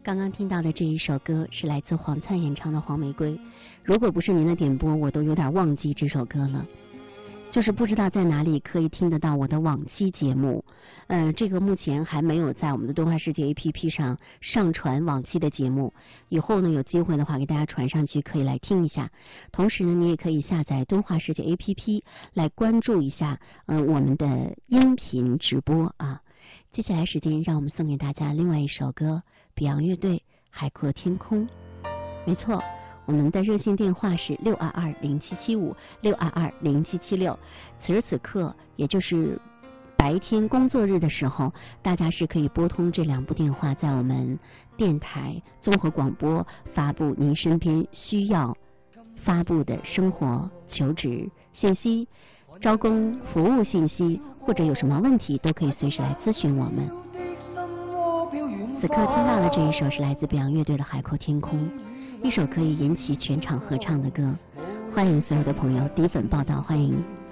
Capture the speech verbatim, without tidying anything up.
刚刚听到的这一首歌是来自黄灿演唱的《黄玫瑰》，如果不是您的点播，我都有点忘记这首歌了。就是不知道在哪里可以听得到我的往期节目，呃，这个目前还没有在我们的东华世界 A P P 上上传往期的节目，以后呢有机会的话给大家传上去，可以来听一下。同时呢，你也可以下载东华世界 A P P 来关注一下呃我们的音频直播啊。接下来时间让我们送给大家另外一首歌， Beyond 乐队《海阔天空》。没错，我们的热线电话是六二二零七七五六二二零七七六。此时此刻，也就是白天工作日的时候，大家是可以拨通这两部电话，在我们电台综合广播发布您身边需要发布的生活求职信息、招工服务信息，或者有什么问题都可以随时来咨询我们。此刻听到的这一首是来自 Beyond 乐队的《海阔天空》，一首可以引起全场合唱的歌。欢迎所有的朋友第一粉报道，欢迎。